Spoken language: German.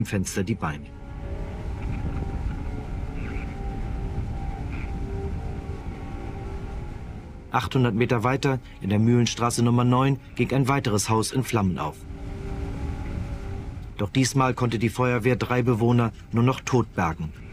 im Fenster die Beine. ...800 Meter weiter, in der Mühlenstraße Nummer 9, ging ein weiteres Haus in Flammen auf. Doch diesmal konnte die Feuerwehr 3 Bewohner nur noch tot bergen.